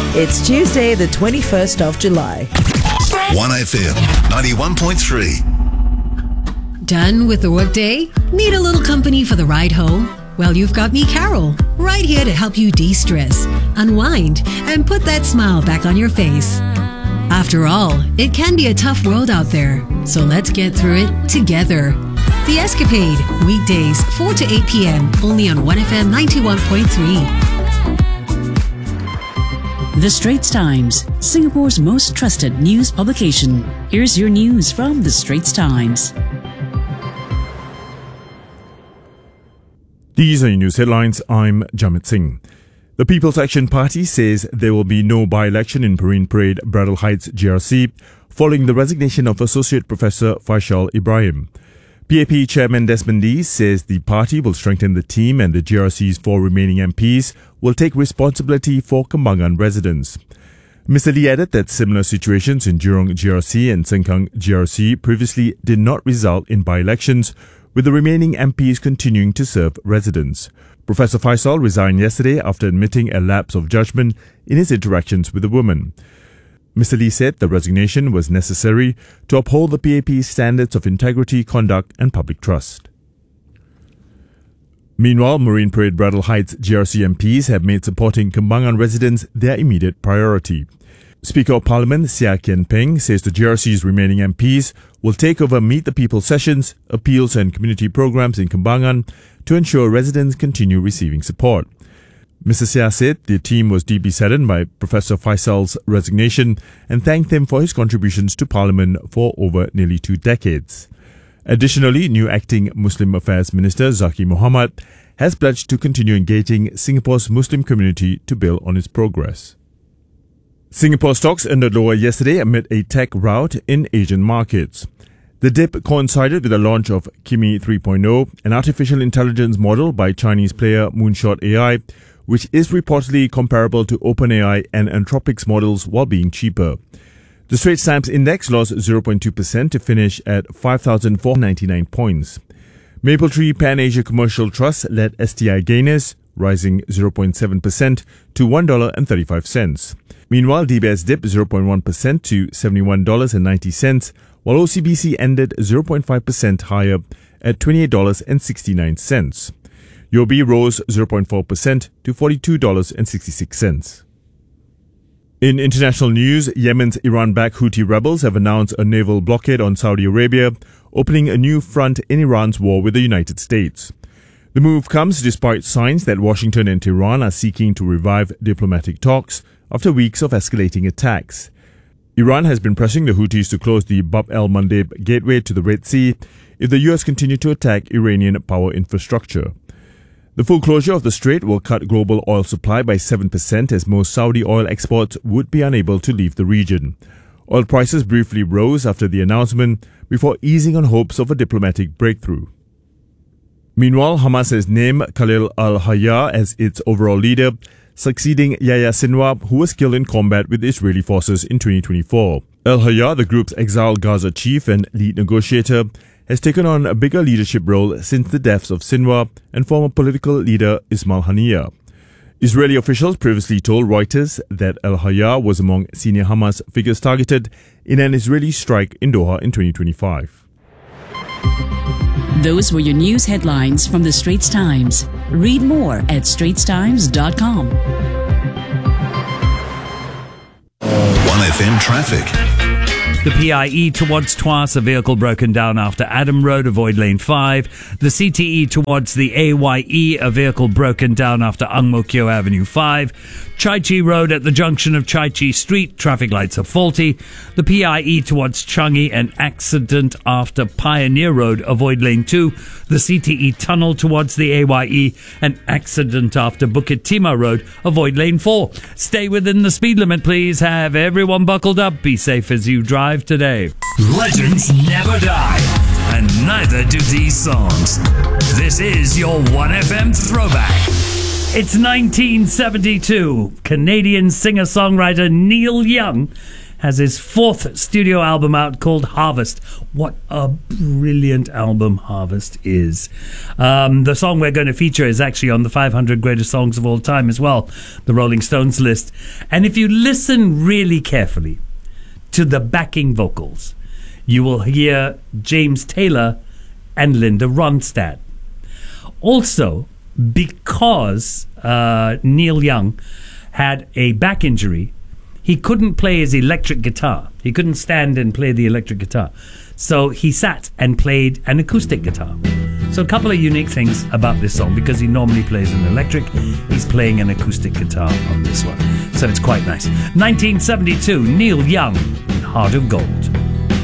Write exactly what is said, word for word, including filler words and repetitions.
It's Tuesday, the twenty-first of July. one F M ninety-one point three. Done with the workday? Need a little company for the ride home? Well, you've got me, Carol, right here to help you de-stress, unwind, and put that smile back on your face. After all, it can be a tough world out there, so let's get through it together. The Escapade, weekdays four to eight p.m. only on one F M ninety-one point three. The Straits Times, Singapore's most trusted news publication. Here's your news from The Straits Times. These are your news headlines. I'm Jamit Singh. The People's Action Party says there will be no by-election in Marine Parade, Bradel Heights, G R C, following the resignation of Associate Professor Faisal Ibrahim. P A P Chairman Desmond Lee says the party will strengthen the team and the G R C's four remaining M Ps will take responsibility for Kembangan residents. Mister Lee added that similar situations in Jurong G R C and Sengkang G R C previously did not result in by-elections, with the remaining M Ps continuing to serve residents. Professor Faisal resigned yesterday after admitting a lapse of judgment in his interactions with the woman. Mister Lee said the resignation was necessary to uphold the P A P's standards of integrity, conduct and public trust. Meanwhile, Marine Parade Bradel Heights G R C M Ps have made supporting Kembangan residents their immediate priority. Speaker of Parliament Seah Kian Peng says the G R C's remaining M Ps will take over Meet the People sessions, appeals and community programs in Kembangan to ensure residents continue receiving support. Mister Seah said the team was deeply saddened by Professor Faisal's resignation and thanked him for his contributions to Parliament for over nearly two decades. Additionally, new acting Muslim Affairs Minister Zaki Mohamad has pledged to continue engaging Singapore's Muslim community to build on its progress. Singapore stocks ended lower yesterday amid a tech rout in Asian markets. The dip coincided with the launch of Kimi three point oh, an artificial intelligence model by Chinese player Moonshot A I, which is reportedly comparable to OpenAI and Anthropic's models while being cheaper. The Straits Times Index lost zero point two percent to finish at five thousand four hundred ninety-nine points. Mapletree Pan Asia Commercial Trust led S T I gainers, rising zero point seven percent to one dollar and thirty-five cents. Meanwhile, D B S dipped zero point one percent to seventy-one dollars and ninety cents, while O C B C ended zero point five percent higher at twenty-eight dollars and sixty-nine cents. U O B rose zero point four percent to forty-two dollars and sixty-six cents. In international news, Yemen's Iran-backed Houthi rebels have announced a naval blockade on Saudi Arabia, opening a new front in Iran's war with the United States. The move comes despite signs that Washington and Tehran are seeking to revive diplomatic talks after weeks of escalating attacks. Iran has been pressing the Houthis to close the Bab el-Mandeb gateway to the Red Sea if the U S continue to attack Iranian power infrastructure. The full closure of the strait will cut global oil supply by seven percent as most Saudi oil exports would be unable to leave the region. Oil prices briefly rose after the announcement before easing on hopes of a diplomatic breakthrough. Meanwhile, Hamas has named Khalil al-Hayya as its overall leader, succeeding Yahya Sinwar, who was killed in combat with Israeli forces in twenty twenty-four. Al-Hayya, the group's exiled Gaza chief and lead negotiator, has taken on a bigger leadership role since the deaths of Sinwar and former political leader Ismail Haniyeh. Israeli officials previously told Reuters that Al-Hayya was among senior Hamas figures targeted in an Israeli strike in Doha in twenty twenty-five. Those were your news headlines from The Straits Times. Read more at straits times dot com. one F M traffic. The P I E towards Tuas, a vehicle broken down after Adam Road, avoid lane five. The C T E towards the A Y E, a vehicle broken down after Ang Mo Kio Avenue five. Chai Chi Road at the junction of Chai Chi Street, traffic lights are faulty. The P I E towards Changi, an accident after Pioneer Road, avoid lane two. The C T E tunnel towards the A Y E, an accident after Bukit Timah Road, avoid lane four. Stay within the speed limit, please. Have everyone buckled up. Be safe as you drive today. Legends never die, and neither do these songs. This is your one F M throwback. It's nineteen seventy-two. Canadian singer-songwriter Neil Young has his fourth studio album out called Harvest. What a brilliant album Harvest is. Um, the song we're going to feature is actually on the five hundred Greatest Songs of All Time as well, the Rolling Stones list. And if you listen really carefully to the backing vocals, you will hear James Taylor and Linda Ronstadt. Also, because uh, Neil Young had a back injury, he couldn't play his electric guitar. He couldn't stand and play the electric guitar. So he sat and played an acoustic guitar. So a couple of unique things about this song. Because he normally plays an electric, he's playing an acoustic guitar on this one. So it's quite nice. nineteen seventy-two, Neil Young, Heart of Gold.